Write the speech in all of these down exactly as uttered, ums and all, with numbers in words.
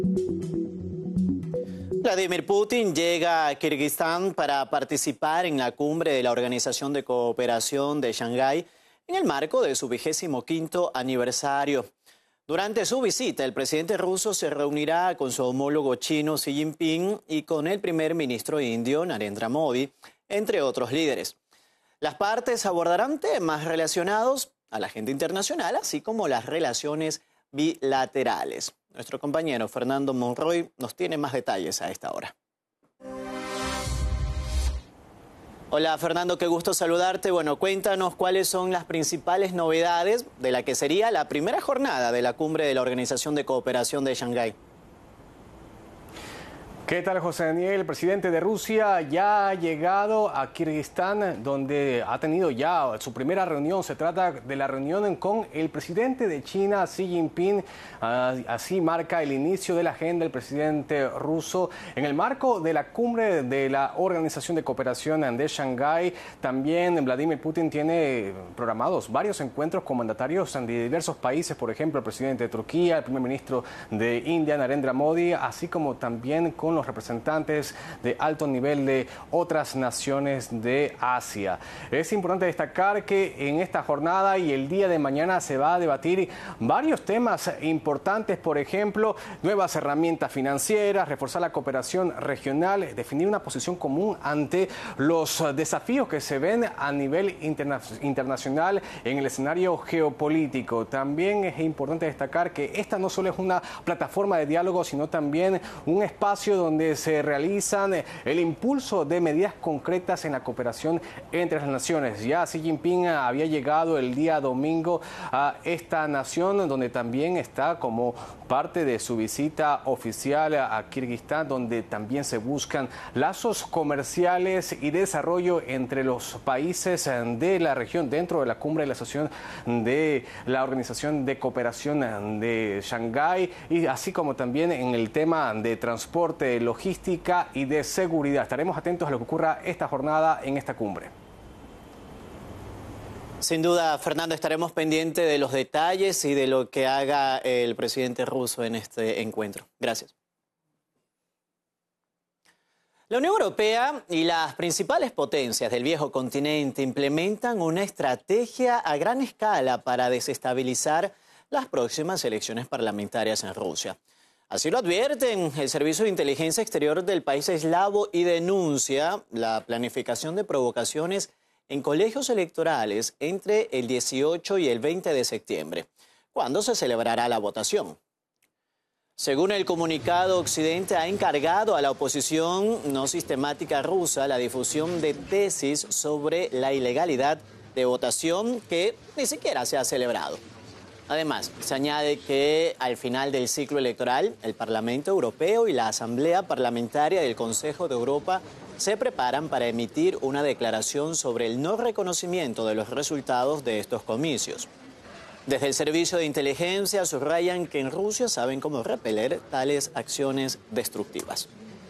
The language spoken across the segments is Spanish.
Vladimir Putin llega a Kirguistán para participar en la cumbre de la Organización de Cooperación de Shanghái en el marco de su vigésimo quinto aniversario. Durante su visita, el presidente ruso se reunirá con su homólogo chino Xi Jinping y con el primer ministro indio Narendra Modi, entre otros líderes. Las partes abordarán temas relacionados a la agenda internacional, así como las relaciones bilaterales. Nuestro compañero Fernando Monroy nos tiene más detalles a esta hora. Hola Fernando, qué gusto saludarte. Bueno, cuéntanos cuáles son las principales novedades de la que sería la primera jornada de la cumbre de la Organización de Cooperación de Shanghái. ¿Qué tal, José Daniel? El presidente de Rusia ya ha llegado a Kirguistán, donde ha tenido ya su primera reunión. Se trata de la reunión con el presidente de China, Xi Jinping. Así marca el inicio de la agenda del presidente ruso. En el marco de la cumbre de la Organización de Cooperación de Shanghái, también Vladimir Putin tiene programados varios encuentros con mandatarios de diversos países, por ejemplo, el presidente de Turquía, el primer ministro de India, Narendra Modi, así como también con los representantes de alto nivel de otras naciones de Asia. Es importante destacar que en esta jornada y el día de mañana se va a debatir varios temas importantes, por ejemplo, nuevas herramientas financieras, reforzar la cooperación regional, definir una posición común ante los desafíos que se ven a nivel interna internacional en el escenario geopolítico. También es importante destacar que esta no solo es una plataforma de diálogo, sino también un espacio donde donde se realizan el impulso de medidas concretas en la cooperación entre las naciones. Ya Xi Jinping había llegado el día domingo a esta nación, donde también está como parte de su visita oficial a Kirguistán, donde también se buscan lazos comerciales y desarrollo entre los países de la región dentro de la cumbre de la asociación de la Organización de Cooperación de Shanghái, y así como también en el tema de transporte, logística y de seguridad. Estaremos atentos a lo que ocurra esta jornada en esta cumbre. Sin duda, Fernando, estaremos pendientes de los detalles y de lo que haga el presidente ruso en este encuentro. Gracias. La Unión Europea y las principales potencias del viejo continente implementan una estrategia a gran escala para desestabilizar las próximas elecciones parlamentarias en Rusia. Así lo advierten el Servicio de Inteligencia Exterior del país eslavo y denuncia la planificación de provocaciones en colegios electorales entre el dieciocho y el veinte de septiembre, cuando se celebrará la votación. Según el comunicado, Occidente ha encargado a la oposición no sistemática rusa la difusión de tesis sobre la ilegalidad de votación que ni siquiera se ha celebrado. Además, se añade que al final del ciclo electoral, el Parlamento Europeo y la Asamblea Parlamentaria del Consejo de Europa se preparan para emitir una declaración sobre el no reconocimiento de los resultados de estos comicios. Desde el Servicio de Inteligencia subrayan que en Rusia saben cómo repeler tales acciones destructivas.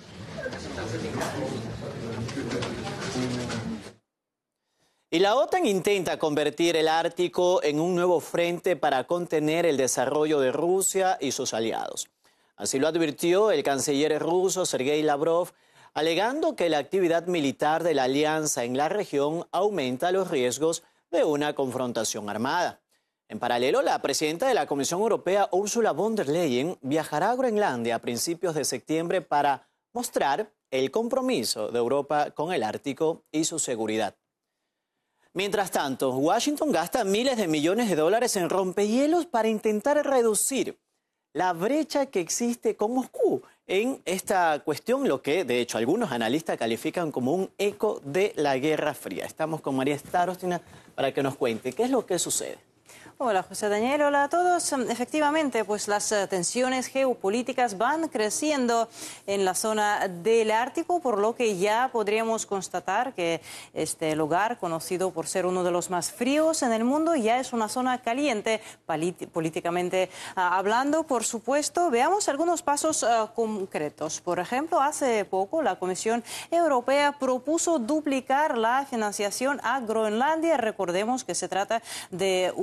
Y la OTAN intenta convertir el Ártico en un nuevo frente para contener el desarrollo de Rusia y sus aliados. Así lo advirtió el canciller ruso Sergei Lavrov, alegando que la actividad militar de la alianza en la región aumenta los riesgos de una confrontación armada. En paralelo, la presidenta de la Comisión Europea, Ursula von der Leyen, viajará a Groenlandia a principios de septiembre para mostrar el compromiso de Europa con el Ártico y su seguridad. Mientras tanto, Washington gasta miles de millones de dólares en rompehielos para intentar reducir la brecha que existe con Moscú en esta cuestión, lo que de hecho algunos analistas califican como un eco de la Guerra Fría. Estamos con María Starostina para que nos cuente qué es lo que sucede. Hola José Daniel, hola a todos. Efectivamente, pues las tensiones geopolíticas van creciendo en la zona del Ártico, por lo que ya podríamos constatar que este lugar, conocido por ser uno de los más fríos en el mundo, ya es una zona caliente, políticamente uh, hablando, por supuesto. Veamos algunos pasos uh, concretos. Por ejemplo, hace poco la Comisión Europea propuso duplicar la financiación a Groenlandia. Recordemos que se trata de una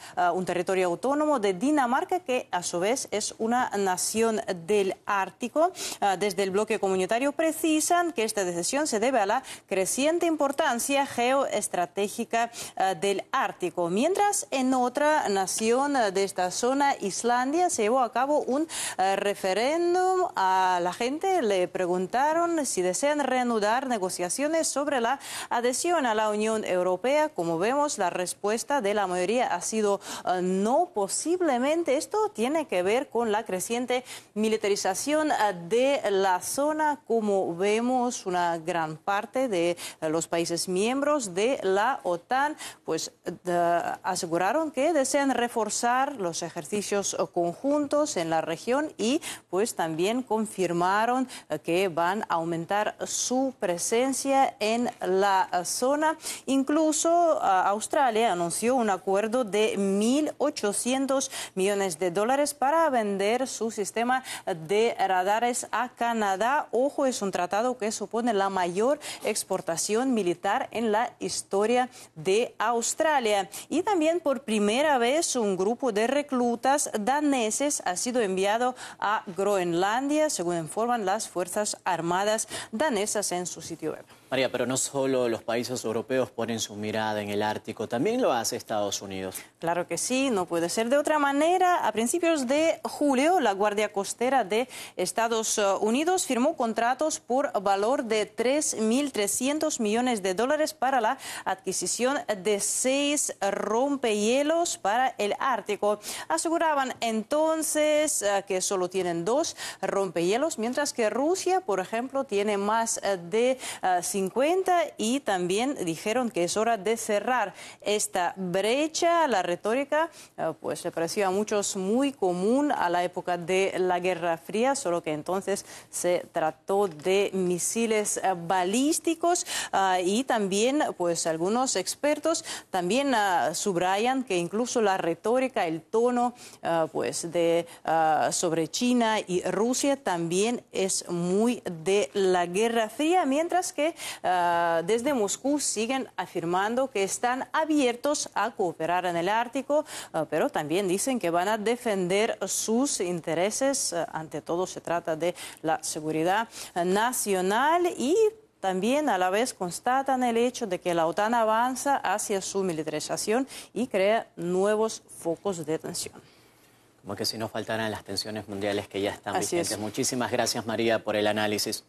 uh, un territorio autónomo de Dinamarca, que a su vez es una nación del Ártico. Uh, desde el bloque comunitario precisan que esta decisión se debe a la creciente importancia geoestratégica uh, del Ártico. Mientras en otra nación uh, de esta zona, Islandia, se llevó a cabo un uh, referéndum. A la gente le preguntaron si desean reanudar negociaciones sobre la adhesión a la Unión Europea. Como vemos, la respuesta de la mayoría ha sido uh, no. Posiblemente esto tiene que ver con la creciente militarización uh, de la zona. Como vemos, una gran parte de uh, los países miembros de la OTAN pues de, aseguraron que desean reforzar los ejercicios uh, conjuntos en la región, y pues también confirmaron uh, que van a aumentar su presencia en la uh, zona. Incluso uh, Australia anunció un acuerdo de mil ochocientos millones de dólares para vender su sistema de radares a Canadá. Ojo, es un tratado que supone la mayor exportación militar en la historia de Australia. Y también por primera vez un grupo de reclutas daneses ha sido enviado a Groenlandia, según informan las Fuerzas Armadas danesas en su sitio web. María, pero no solo los países europeos ponen su mirada en el Ártico, también lo hace Estados Unidos. Claro que sí, no puede ser de otra manera. A principios de julio, la Guardia Costera de Estados Unidos firmó contratos por valor de tres mil trescientos millones de dólares para la adquisición de seis rompehielos para el Ártico. Aseguraban entonces uh, que solo tienen dos rompehielos, mientras que Rusia, por ejemplo, tiene más uh, de uh, cincuenta, y también dijeron que es hora de cerrar esta brecha. La retórica uh, pues le pareció a muchos muy común a la época de la Guerra Fría, solo que entonces se trató de misiles uh, balísticos uh, y también pues algunos expertos también uh, subrayan que incluso la retórica, el tono uh, pues de uh, sobre China y Rusia también es muy de la Guerra Fría, mientras que Uh, desde Moscú siguen afirmando que están abiertos a cooperar en el Ártico, uh, pero también dicen que van a defender sus intereses. Uh, ante todo se trata de la seguridad uh, nacional, y también a la vez constatan el hecho de que la OTAN avanza hacia su militarización y crea nuevos focos de tensión. Como que si no faltaran las tensiones mundiales que ya están Así vigentes. es. Muchísimas gracias, María, por el análisis.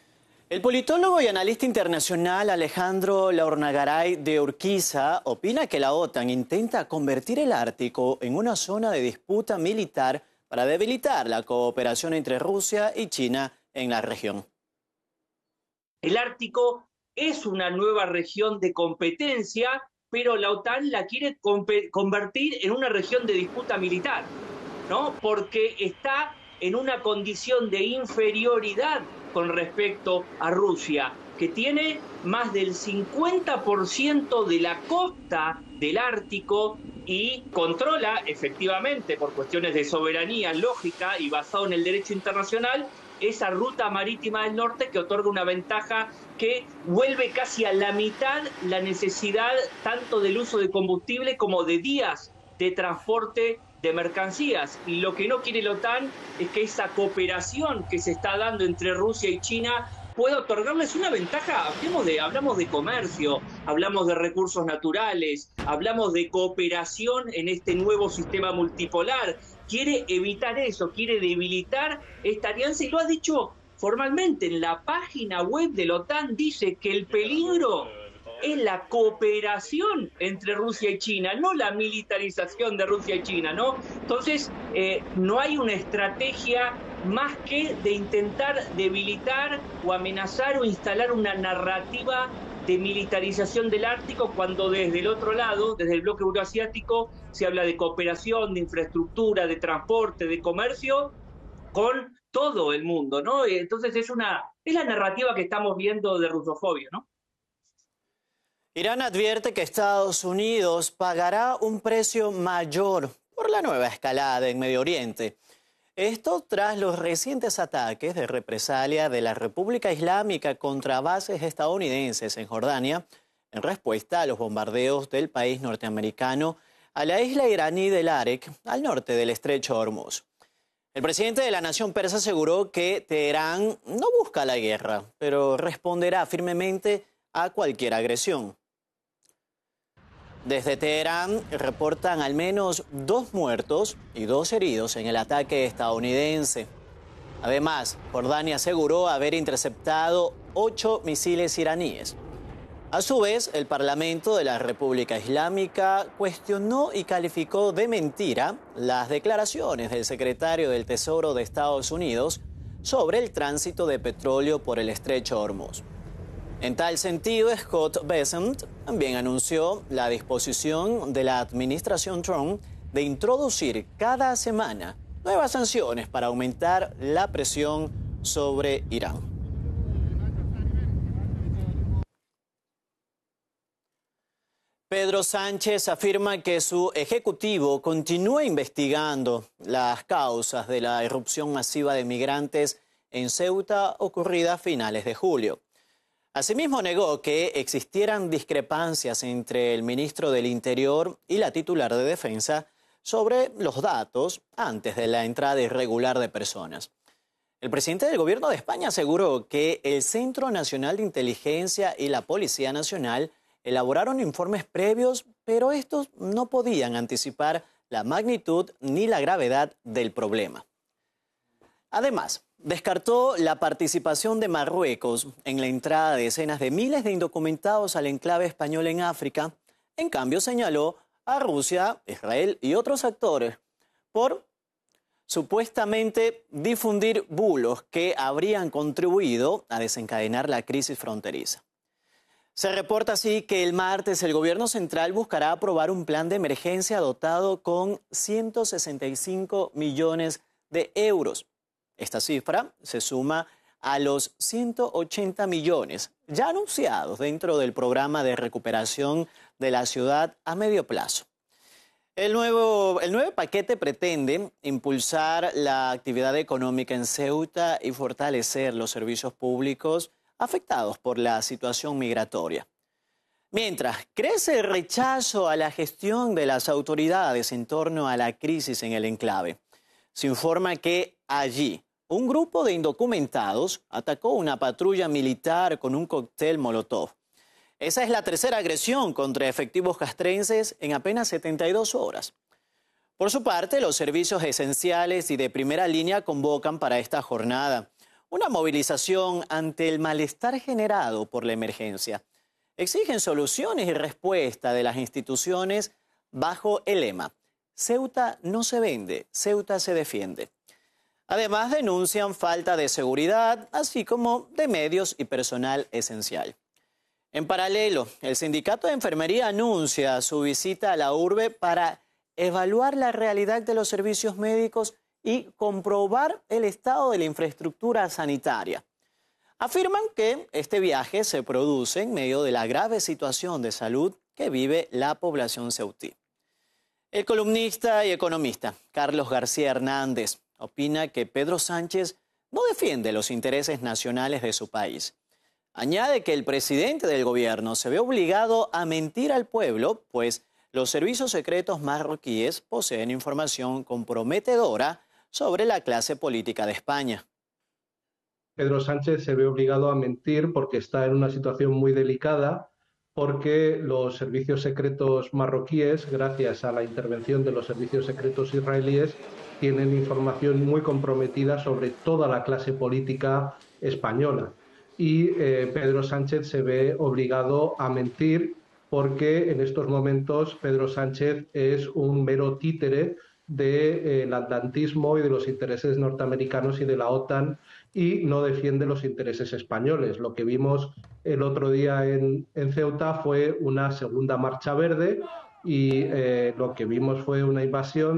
El politólogo y analista internacional Alejandro Laurnagaray de Urquiza opina que la OTAN intenta convertir el Ártico en una zona de disputa militar para debilitar la cooperación entre Rusia y China en la región. El Ártico es una nueva región de competencia, pero la OTAN la quiere convertir en una región de disputa militar, ¿no? Porque está en una condición de inferioridad con respecto a Rusia, que tiene más del cincuenta por ciento de la costa del Ártico y controla efectivamente, por cuestiones de soberanía lógica y basado en el derecho internacional, esa ruta marítima del norte que otorga una ventaja que vuelve casi a la mitad la necesidad tanto del uso de combustible como de días de transporte de mercancías. Y lo que no quiere la OTAN es que esa cooperación que se está dando entre Rusia y China pueda otorgarles una ventaja. Hablamos de, hablamos de comercio, hablamos de recursos naturales, hablamos de cooperación en este nuevo sistema multipolar. Quiere evitar eso, quiere debilitar esta alianza, y lo ha dicho formalmente en la página web de la OTAN. Dice que el peligro es la cooperación entre Rusia y China, no la militarización de Rusia y China, ¿no? Entonces, eh, no hay una estrategia más que de intentar debilitar o amenazar o instalar una narrativa de militarización del Ártico, cuando desde el otro lado, desde el bloque euroasiático, se habla de cooperación, de infraestructura, de transporte, de comercio con todo el mundo, ¿no? Entonces es una es la narrativa que estamos viendo de rusofobia, ¿no? Irán advierte que Estados Unidos pagará un precio mayor por la nueva escalada en Medio Oriente. Esto tras los recientes ataques de represalia de la República Islámica contra bases estadounidenses en Jordania, en respuesta a los bombardeos del país norteamericano a la isla iraní de Larek, al norte del estrecho de Hormuz. El presidente de la nación persa aseguró que Teherán no busca la guerra, pero responderá firmemente a cualquier agresión. Desde Teherán reportan al menos dos muertos y dos heridos en el ataque estadounidense. Además, Jordania aseguró haber interceptado ocho misiles iraníes. A su vez, el Parlamento de la República Islámica cuestionó y calificó de mentira las declaraciones del secretario del Tesoro de Estados Unidos sobre el tránsito de petróleo por el estrecho de Hormuz. En tal sentido, Scott Bessent también anunció la disposición de la administración Trump de introducir cada semana nuevas sanciones para aumentar la presión sobre Irán. Pedro Sánchez afirma que su ejecutivo continúa investigando las causas de la irrupción masiva de migrantes en Ceuta ocurrida a finales de julio. Asimismo, negó que existieran discrepancias entre el ministro del Interior y la titular de Defensa sobre los datos antes de la entrada irregular de personas. El presidente del Gobierno de España aseguró que el Centro Nacional de Inteligencia y la Policía Nacional elaboraron informes previos, pero estos no podían anticipar la magnitud ni la gravedad del problema. Además, descartó la participación de Marruecos en la entrada de decenas de miles de indocumentados al enclave español en África. En cambio, señaló a Rusia, Israel y otros actores por supuestamente difundir bulos que habrían contribuido a desencadenar la crisis fronteriza. Se reporta así que el martes el gobierno central buscará aprobar un plan de emergencia dotado con ciento sesenta y cinco millones de euros. Esta cifra se suma a los ciento ochenta millones ya anunciados dentro del programa de recuperación de la ciudad a medio plazo. El nuevo, el nuevo paquete pretende impulsar la actividad económica en Ceuta y fortalecer los servicios públicos afectados por la situación migratoria. Mientras crece el rechazo a la gestión de las autoridades en torno a la crisis en el enclave, se informa que allí un grupo de indocumentados atacó una patrulla militar con un cóctel molotov. Esa es la tercera agresión contra efectivos castrenses en apenas setenta y dos horas. Por su parte, los servicios esenciales y de primera línea convocan para esta jornada una movilización ante el malestar generado por la emergencia. Exigen soluciones y respuesta de las instituciones bajo el lema Ceuta no se vende, Ceuta se defiende. Además, denuncian falta de seguridad, así como de medios y personal esencial. En paralelo, el Sindicato de Enfermería anuncia su visita a la urbe para evaluar la realidad de los servicios médicos y comprobar el estado de la infraestructura sanitaria. Afirman que este viaje se produce en medio de la grave situación de salud que vive la población ceutí. El columnista y economista Carlos García Hernández opina que Pedro Sánchez no defiende los intereses nacionales de su país. Añade que el presidente del gobierno se ve obligado a mentir al pueblo, pues los servicios secretos marroquíes poseen información comprometedora sobre la clase política de España. Pedro Sánchez se ve obligado a mentir porque está en una situación muy delicada, porque los servicios secretos marroquíes, gracias a la intervención de los servicios secretos israelíes, tienen información muy comprometida sobre toda la clase política española. Y eh, Pedro Sánchez se ve obligado a mentir porque en estos momentos Pedro Sánchez es un mero títere del atlantismo y de los intereses norteamericanos y de la OTAN y no defiende los intereses españoles. Lo que vimos el otro día en, en Ceuta fue una segunda marcha verde y eh, lo que vimos fue una invasión